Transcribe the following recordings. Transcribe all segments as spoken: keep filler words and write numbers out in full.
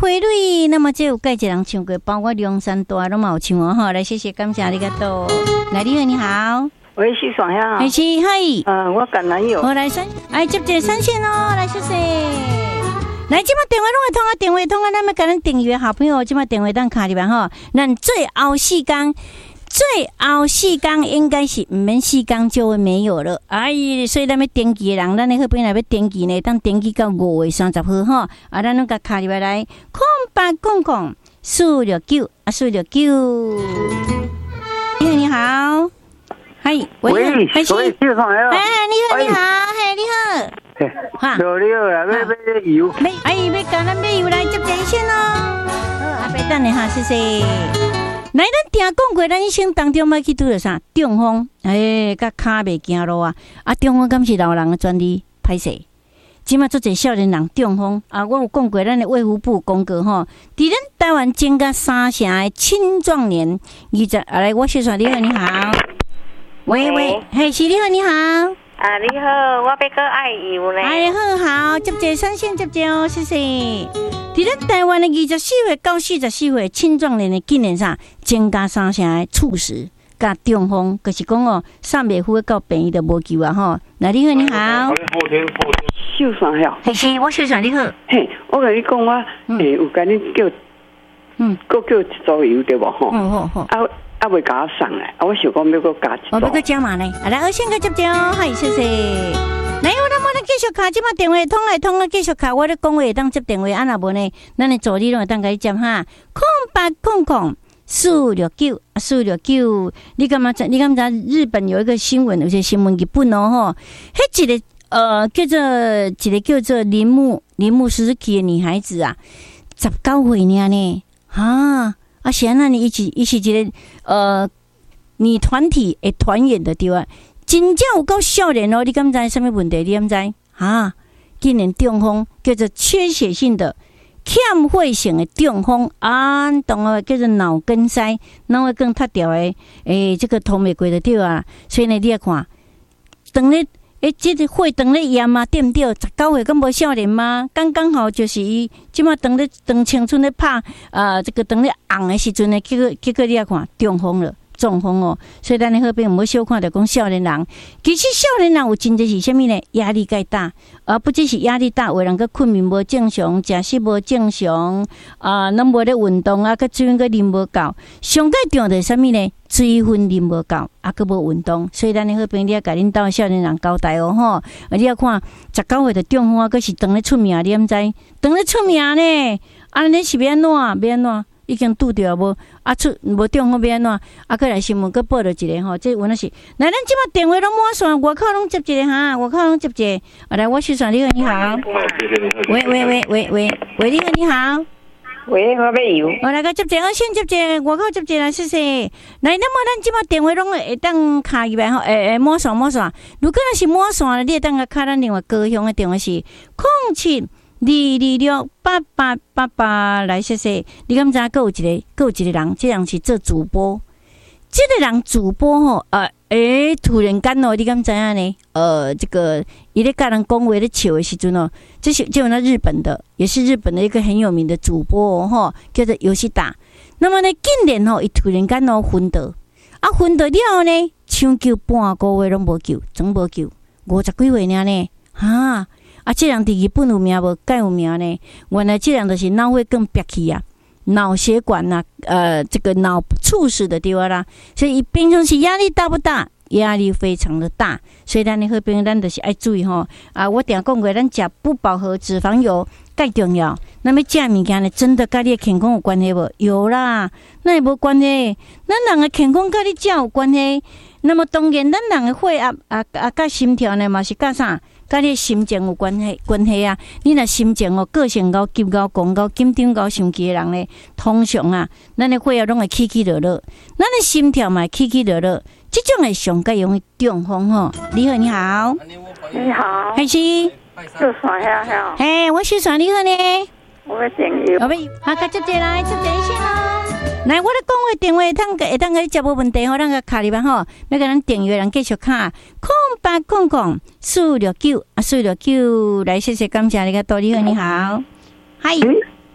花蕊，那么这有介一人唱过，包括梁山大都嘛有唱哦哈。来，谢谢，感谢你个多。来，你好，你好。 喂，是爽呀。 哎，是嗨。 嗯，我橄榄油。 我来三，哎，接接三线哦，来谢谢。来，今麦电话拢会通啊，电话通啊，咱们跟咱订阅好朋友，今麦电话当卡里边哈，咱最后四天。最后四天应该是唔免四天就会没有了，哎，所以咱要登记的人，咱迄边来要登记呢，当登记到五月三十号哈，啊，咱拢甲卡入来来，空八空空四六九啊，四六九。你好，你好，嗨， 喂， 还是， 喂，你好， 哎，你好，你好，嘿，你好， 哈，你好啦，要买油， 买，哎，要甲咱买油来接一线咯，好，阿伯等你哈，谢谢。来，咱听讲过，咱一生当中要去拄着啥？中风，哎，甲骹袂行路啊！啊，中风敢是老人的专利，歹势。即马做者少年人中风啊，我有讲过，咱的卫福部公告吼，伫咱台湾增加三成的青壮年，二十啊，来，我先说你好，你好，喂喂，嘿，是你好，你好。 啊，你好，我要个爱油呢。 哎，好好，接者三线接者哦，谢谢。伫咱台湾的二十四岁到四十四岁青壮年的今年啥增加三成的猝死甲中风，就是讲哦，上袂赴到病院就无救啊吼。那你好，你好。 秀爽呀。 嘿是，我秀爽你好。 嘿，我跟你讲我，诶，有甲你叫，嗯，搁叫一组油对无吼？ 好好好。 啊。啊，未甲我送来，啊，我想讲要搁加一组。 我要搁加码呢，啊来，我先个接接哦，嗨，谢谢。来，我咱我咱继续卡，即马电话通来通啊，继续卡，我咧讲话会当接电话，啊若无呢，咱的助理拢会当甲你接哈。空八空空四六九啊，四六九，你干嘛？你敢知日本有一个新闻，有些新闻日本哦吼，迄一个呃叫做一个叫做铃木铃木斯基的女孩子啊，十九岁尔呢，哈。啊，现在呢，一起一起一个呃，女团体诶团员的对啊，真正有够少年哦！你敢知什么问题？你敢知啊？今年中风叫做缺血性的欠血性的中风啊，懂了叫做脑梗塞，脑会更塌掉诶，诶，这个通袂过的对啊。所以呢，你要看，等咧。诶，这个血长咧验啊，对毋对？十九岁敢无少年吗？刚刚好就是伊即马长咧长青春咧拍啊，这个长咧红的时阵呢，结果结果你啊看中风了，中风哦。所以咱咧好边毋好小看着讲少年人，其实少年人有真侪是啥物呢？压力介大，而不只是压力大，有人个困眠无正常，食食无正常啊，拢无咧运动啊，个水分个啉无够，上介重要的啥物呢？水分啉无够，啊，佫无运动，所以咱的好朋友你要甲恁兜少年人交代哦吼。你要看十九岁的中风啊，佫是长咧出名，你毋知？长咧出名呢？啊，你是要安怎？要安怎？已经拄着无？啊，出无中风要安怎？啊，佫来新闻佫报着一个吼，这原来是来咱即马电话拢满线，外口拢接一个哈，外口拢接一个。啊，来，我先说你好，你好。喂喂喂喂喂喂，你好，你好。 喂，我要油。 我来个接者，我先接者，外口接者啦，谢谢。来，那么咱即马电话拢会当卡入来吼，诶诶，满线满线。如果若是满线，你会当个卡咱另外高雄的电话是零七二二六八八八八，来谢谢。你敢知？佫有一个，佫有一个人，这人是做主播。这个人主播吼，呃，诶，突然间哦，你敢知影呢？呃，这个伊咧甲人讲话咧笑的时阵哦，这是就那日本的，也是日本的一个很有名的主播哦，吼，叫做游戏打。那么呢，近年吼，伊突然间哦昏倒，啊昏倒了后呢，抢救半个月拢无救，总无救，五十几岁尔呢，哈啊，这人伫日本有名无？介有名呢？原来这人就是脑血管憋气啊。脑血管呐、啊，呃，这个脑猝死的地方啦，所以平常时压力大不大？压力非常的大，所以咱的好朋友咱就是爱注意吼啊！我定讲过，咱食不饱和脂肪油介重要。那么食物件呢，真的跟你的健康有关系无？有啦，那也无关系。咱人的健康跟你食有关系。那么当然，咱人的血压啊啊，甲心跳呢嘛是甲啥？甲你心情有关系关系啊！你若心情哦，个性高、急高、讲高、紧张高、生气的人呢，通常啊，咱的血压拢会起起落落，咱的心跳嘛起起落落，这种的上介容易中风吼。你好，你好， 你好， 还是？ 就算呀呀。 嘿，我是算你好呢。 我要点油。 好呗，好，接接来，接接先咯。来，我咧讲话电话会当会当个接无问题吼，咱个卡里边吼，要甲咱订阅人继续卡，空八空空四六九啊四六九，来谢谢感谢你个多，你好，你好，嗨，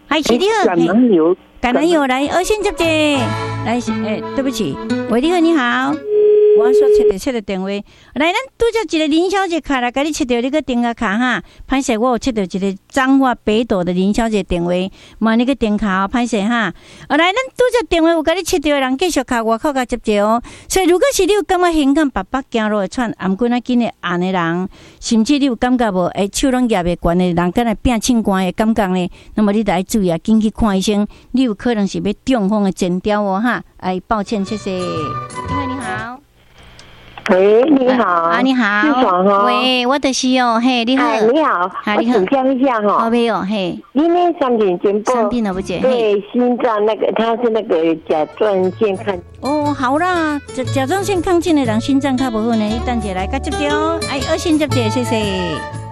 还是你好， 橄榄油， 橄榄油来，二线接接，来，诶，对不起，喂，你好，你好。我说切着切着电话，来，咱拄着一个林小姐卡来，甲你切着你个电话卡哈，歹势我有切着一个彰化北斗的林小姐电话，问你个电卡哦，歹势哈。啊，来，咱拄着电话有甲你切着的人继续卡外口甲接着哦。所以如果是你有感觉胸感白白走路会喘，颔棍啊紧的按的人，甚至你有感觉无，诶手拢夹袂悬的人，敢若变庆官的感觉呢，那么你得注意啊，紧去看医生，你有可能是要中风的前兆哦哈。哎，抱歉，谢谢。因为你好。 喂，你好， 啊，你好， 是爽哈。 喂，我的是哦，嘿，你好， 哎，你好， 嗨，你好， 我请教一下哈， 好没有，嘿， 你那商品简报， 商品了不姐， 对，心脏那个，它是那个甲状腺亢。 哦，好啦，甲甲状腺亢进的人心脏较不好呢，你等下来甲接着哦，哎，二线接着，谢谢。